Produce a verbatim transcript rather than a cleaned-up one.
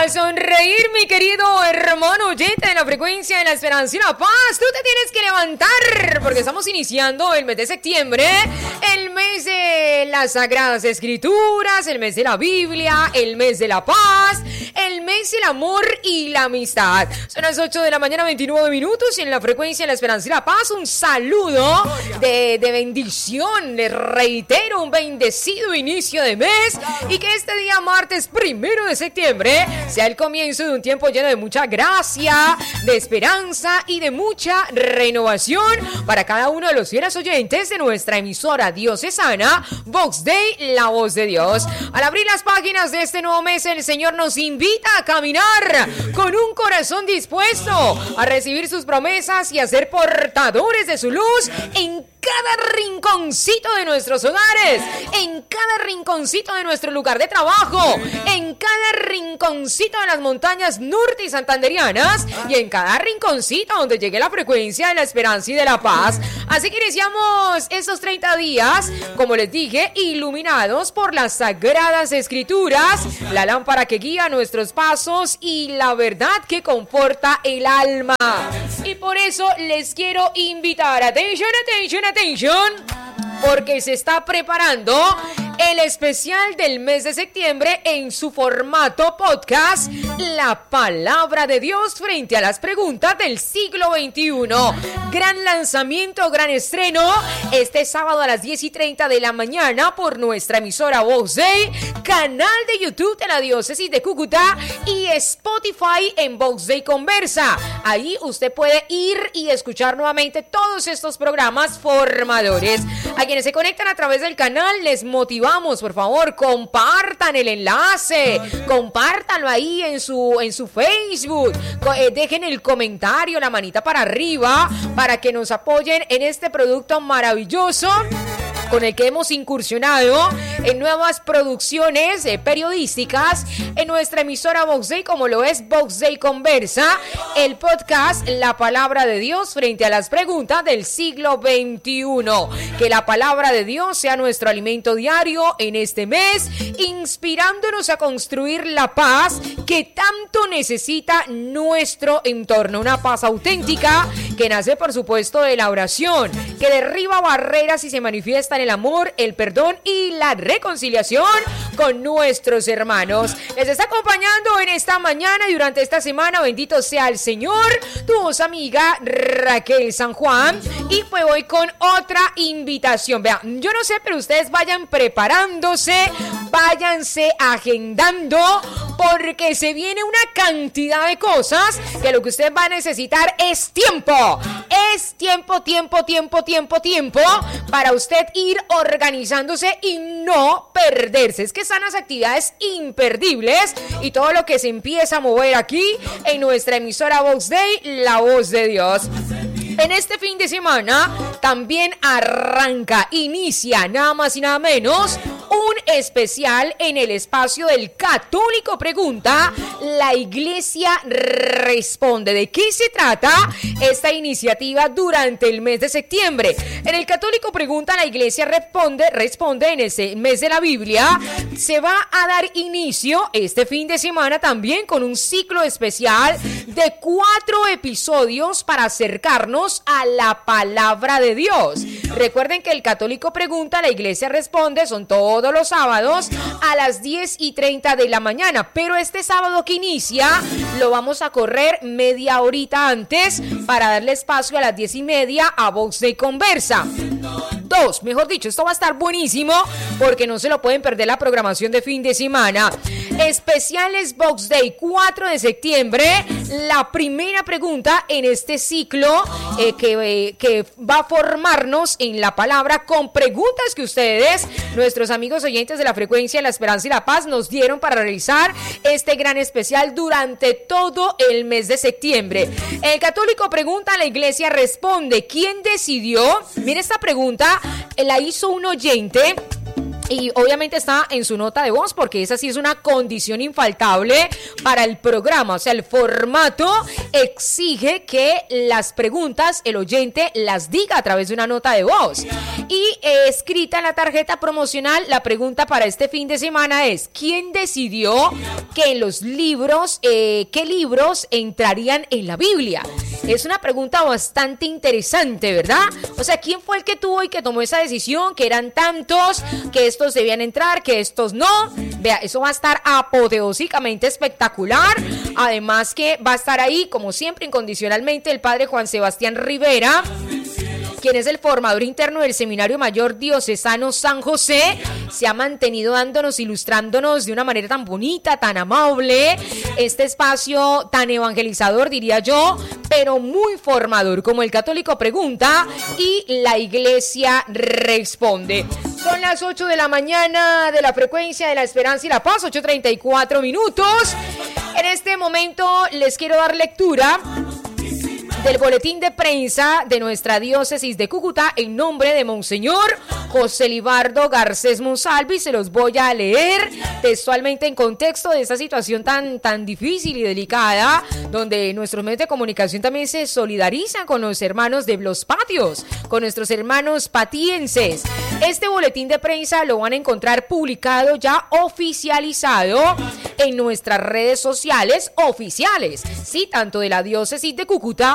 a sonreír, mi querido hermano oyente de la frecuencia de la esperanza y la paz. Tú te tienes que levantar porque estamos iniciando el mes de septiembre, el mes de las Sagradas Escrituras, el mes de la Biblia, el mes de la paz, el mes del amor y la amistad. Son las ocho de la mañana, veintinueve minutos, y en la frecuencia de la esperanza y la paz, un saludo de, de bendición. Les reitero, un bendecido inicio de mes, y que este día martes primero de septiembre sea el comienzo de un tiempo lleno de mucha gracia, de esperanza y de mucha renovación para cada uno de los fieles oyentes de nuestra emisora diocesana Vox Dei, la voz de Dios. Al abrir las páginas de este nuevo mes, el Señor nos invita a caminar con un corazón dispuesto a recibir sus promesas y a ser portadores de su luz en cada rinconcito de nuestros hogares, en cada rinconcito de nuestro lugar de trabajo, en cada rinconcito de las montañas norte y santanderianas, y en cada rinconcito donde llegue la frecuencia de la esperanza y de la paz. Así que iniciamos estos treinta días, como les dije, iluminados por las Sagradas Escrituras, la lámpara que guía nuestros pasos y la verdad que conforta el alma. Y por eso les quiero invitar, atención, atención, atención, porque se está preparando el especial del mes de septiembre en su formato podcast, la palabra de Dios frente a las preguntas del siglo veintiuno. Gran lanzamiento, gran estreno, este sábado a las diez y treinta de la mañana por nuestra emisora Vox Dei, canal de YouTube de la Diócesis de Cúcuta y Spotify en Vox Dei Conversa. Ahí usted puede ir y escuchar nuevamente todos estos programas formadores. A quienes se conectan a través del canal, les motivamos, por favor, compartan el enlace, compártanlo ahí en su, en su Facebook, eh, dejen el comentario, la manita para arriba, para que nos apoyen en este producto maravilloso con el que hemos incursionado en nuevas producciones eh, periodísticas en nuestra emisora Vox Dei, como lo es Vox Dei Conversa, el podcast La Palabra de Dios frente a las preguntas del siglo veintiuno. Que la palabra de Dios sea nuestro alimento diario en este mes, inspirándonos a construir la paz que tanto necesita nuestro entorno. Una paz auténtica que nace, por supuesto, de la oración, que derriba barreras y se manifiesta en el amor, el perdón y la reconciliación con nuestros hermanos. Les está acompañando en esta mañana y durante esta semana, bendito sea el Señor, tu voz amiga Raquel San Juan. Y pues voy con otra invitación. Vean, yo no sé, pero ustedes vayan preparándose, váyanse agendando, porque se viene una cantidad de cosas que lo que usted va a necesitar es tiempo. Es tiempo, tiempo, tiempo, tiempo, tiempo para usted ir organizándose y no perderse. Es que están las actividades imperdibles y todo lo que se empieza a mover aquí en nuestra emisora Vox Dei, la voz de Dios. En este fin de semana también arranca, inicia nada más y nada menos un especial en el espacio del Católico Pregunta, la Iglesia Responde. ¿De qué se trata esta iniciativa durante el mes de septiembre? En el Católico Pregunta, la Iglesia Responde, responde en ese mes de la Biblia. Se va a dar inicio este fin de semana también con un ciclo especial de cuatro episodios para acercarnos a la palabra de Dios. Recuerden que el Católico Pregunta, la Iglesia Responde, son todos los sábados a las diez y treinta de la mañana, pero este sábado que inicia lo vamos a correr media horita antes para darle espacio a las diez y media a Vox Dei Conversa. Dos, mejor dicho, esto va a estar buenísimo porque no se lo pueden perder la programación de fin de semana. Especiales Vox Dei, cuatro de septiembre, la primera pregunta en este ciclo eh, que, eh, que va a formarnos en la palabra con preguntas que ustedes, nuestros amigos oyentes de la frecuencia de la esperanza y la paz, nos dieron para realizar este gran especial durante todo el mes de septiembre. El Católico Pregunta, la Iglesia Responde. ¿Quién decidió? Mira, esta pregunta la hizo un oyente Y obviamente está en su nota de voz porque esa sí es una condición infaltable para el programa. O sea, el formato exige que las preguntas el oyente las diga a través de una nota de voz. Y eh, escrita en la tarjeta promocional, la pregunta para este fin de semana es: ¿quién decidió que en los libros, eh, qué libros entrarían en la Biblia? Es una pregunta bastante interesante, ¿verdad? O sea, ¿quién fue el que tuvo y que tomó esa decisión? Que eran tantos, que estos debían entrar, que estos no. Vea, eso va a estar apoteósicamente espectacular. Además que va a estar ahí, como siempre, incondicionalmente, el padre Juan Sebastián Rivera, quien es el formador interno del Seminario Mayor Diocesano San José. Se ha mantenido dándonos, ilustrándonos de una manera tan bonita, tan amable, este espacio tan evangelizador, diría yo, pero muy formador, como el católico pregunta y la iglesia responde. Son las ocho de la mañana de la frecuencia de la esperanza y la paz, ocho treinta y cuatro minutos. En este momento les quiero dar lectura del boletín de prensa de nuestra diócesis de Cúcuta en nombre de Monseñor José Libardo Garcés Monsalvi. Se los voy a leer textualmente en contexto de esta situación tan, tan difícil y delicada, donde nuestros medios de comunicación también se solidarizan con los hermanos de los patios, con nuestros hermanos patienses. Este boletín de prensa lo van a encontrar publicado, ya oficializado en nuestras redes sociales oficiales, sí, tanto de la diócesis de Cúcuta